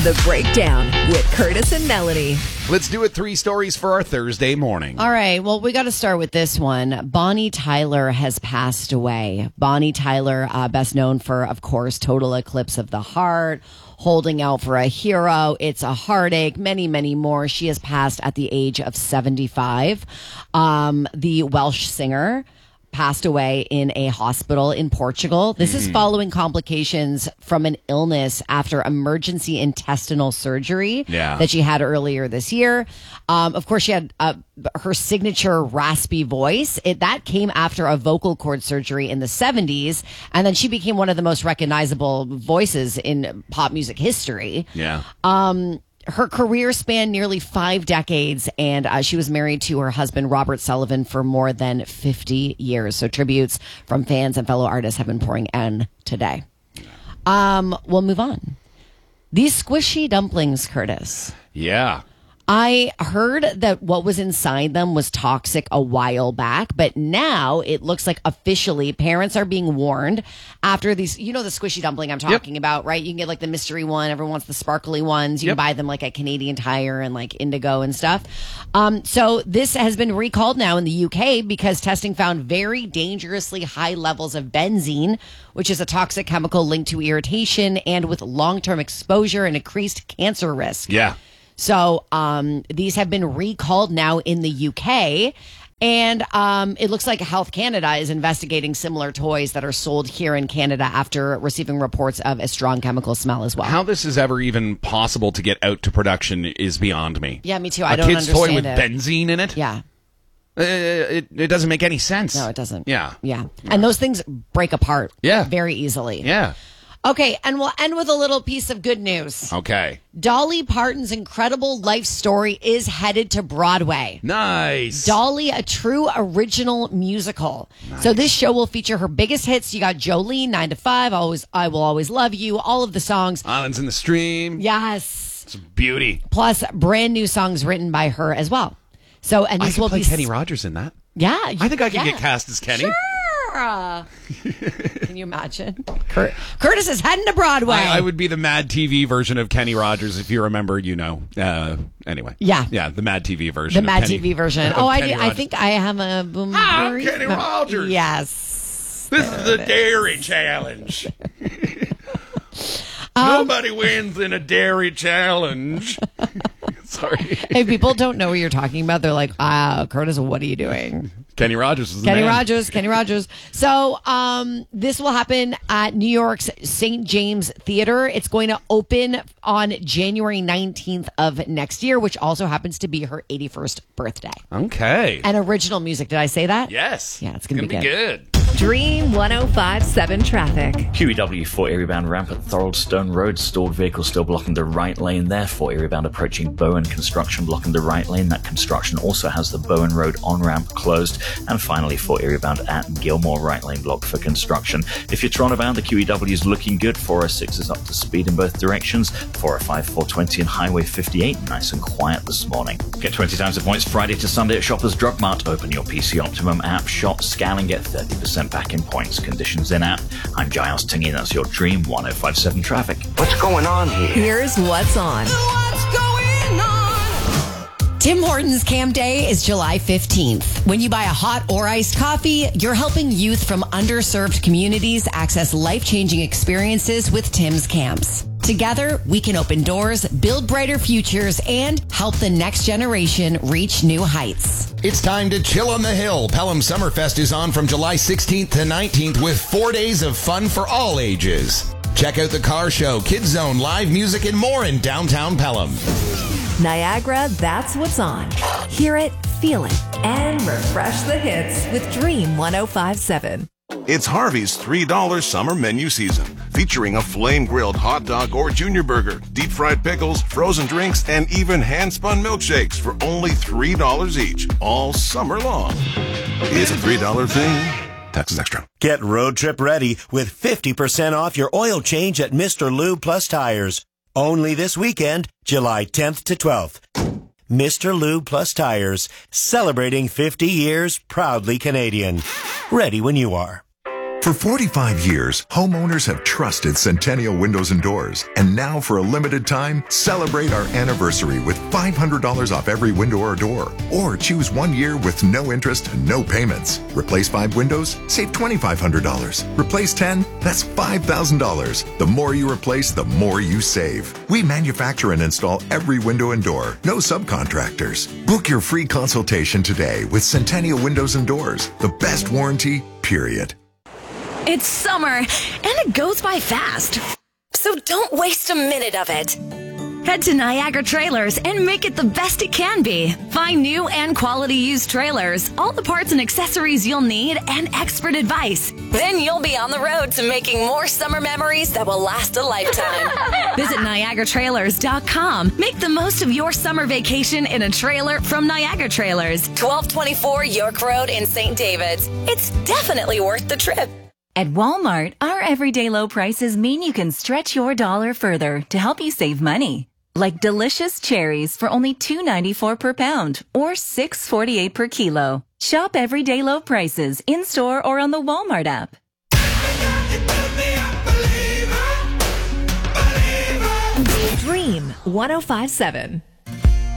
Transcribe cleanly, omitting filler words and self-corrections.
The Breakdown with Curtis and Melanie. Let's do it. 3 stories for our Thursday morning. All right. Well, we got to start with this one. Bonnie Tyler has passed away. Bonnie Tyler, best known for, of course, Total Eclipse of the Heart, Holding Out for a Hero, It's a Heartache, many, many more. She has passed at the age of 75. The Welsh singer passed away in a hospital in Portugal. This is following complications from an illness after emergency intestinal surgery that she had earlier this year. Of course, she had her signature raspy voice. That came after a vocal cord surgery in the 70s, and then she became one of the most recognizable voices in pop music history. Yeah. Her career spanned nearly 5 decades, and she was married to her husband, Robert Sullivan, for more than 50 years. So tributes from fans and fellow artists have been pouring in today. We'll move on. These squishy dumplings, Curtis. Yeah. I heard that what was inside them was toxic a while back, but now it looks like officially parents are being warned after these, you know, the squishy dumpling I'm talking about, right? You can get like the mystery one. Everyone wants the sparkly ones. You can buy them like at Canadian Tire and like Indigo and stuff. So this has been recalled now in the UK because testing found very dangerously high levels of benzene, which is a toxic chemical linked to irritation and with long-term exposure and increased cancer risk. Yeah. So these have been recalled now in the UK, and it looks like Health Canada is investigating similar toys that are sold here in Canada after receiving reports of a strong chemical smell as well. How this is ever even possible to get out to production is beyond me. Yeah, me too. I don't understand a kid's toy with it. benzene in it? Yeah. It doesn't make any sense. No, it doesn't. Yeah. And those things break apart very easily. Yeah. Okay, and we'll end with a little piece of good news. Okay. Dolly Parton's incredible life story is headed to Broadway. Nice. Dolly, a true original musical. Nice. So this show will feature her biggest hits. You got Jolene, 9 to 5, I Will Always Love You, all of the songs. Islands in the Stream. Yes. It's beauty. Plus brand new songs written by her as well. So, and this will play be Kenny Rogers in that. Yeah. I think I can get cast as Kenny. Sure. Can you imagine? Curtis is heading to Broadway. I would be the Mad TV version of Kenny Rogers, if you remember, you know. Anyway. Yeah, the Mad TV version. The Mad TV version. Oh, I think I have a boom. I'm Kenny Rogers. Yes. This is a dairy challenge. Nobody wins in a dairy challenge. Sorry. If people don't know what you're talking about, they're like, Curtis, what are you doing? Kenny Rogers is the Kenny man. Rogers. So this will happen at New York's St. James Theater. It's going to open on January 19th of next year, which also happens to be her 81st birthday. Okay. And original music. Did I say that? Yes. Yeah, it's going to be good. Dream 105.7 traffic. QEW 4 Erie bound ramp at Thoroldstone Road. Stalled vehicle still blocking the right lane there. 4 Erie bound approaching Bowen. Construction blocking the right lane. That construction also has the Bowen Road on-ramp closed. And finally, 4 Erie bound at Gilmore, right lane blocked for construction. If you're Toronto bound, the QEW is looking good. 406 is up to speed in both directions. 405, 420 and Highway 58 nice and quiet this morning. Get 20 times the points Friday to Sunday at Shoppers Drug Mart. Open your PC Optimum app, shop, scan and get 30% back in points. Conditions in app. I'm Giles Tingy. That's your Dream 105.7 traffic. What's going on here? Here's what's on. What's going on? Tim Hortons Camp Day is July 15th. When you buy a hot or iced coffee, you're helping youth from underserved communities access life-changing experiences with Tim's Camps. Together, we can open doors, build brighter futures, and help the next generation reach new heights. It's time to chill on the hill. Pelham Summerfest is on from July 16th to 19th with 4 days of fun for all ages. Check out the car show, Kids Zone, live music, and more in downtown Pelham. Niagara, that's what's on. Hear it, feel it, and refresh the hits with Dream 105.7. It's Harvey's $3 summer menu season, featuring a flame-grilled hot dog or junior burger, deep-fried pickles, frozen drinks, and even hand-spun milkshakes for only $3 each, all summer long. It's a $3 thing. Taxes extra. Get road trip ready with 50% off your oil change at Mr. Lube Plus Tires. Only this weekend, July 10th to 12th. Mr. Lube Plus Tires, celebrating 50 years, proudly Canadian. Ready when you are. For 45 years, homeowners have trusted Centennial Windows and Doors. And now for a limited time, celebrate our anniversary with $500 off every window or door. Or choose 1 year with no interest and no payments. Replace 5 windows, save $2,500. Replace 10, that's $5,000. The more you replace, the more you save. We manufacture and install every window and door. No subcontractors. Book your free consultation today with Centennial Windows and Doors. The best warranty, period. It's summer, and it goes by fast. So don't waste a minute of it. Head to Niagara Trailers and make it the best it can be. Find new and quality used trailers, all the parts and accessories you'll need, and expert advice. Then you'll be on the road to making more summer memories that will last a lifetime. Visit NiagaraTrailers.com. Make the most of your summer vacation in a trailer from Niagara Trailers, 1224 York Road in St. David's. It's definitely worth the trip. At Walmart, our everyday low prices mean you can stretch your dollar further to help you save money. Like delicious cherries for only $2.94 per pound or $6.48 per kilo. Shop everyday low prices in-store or on the Walmart app. Dream 105.7.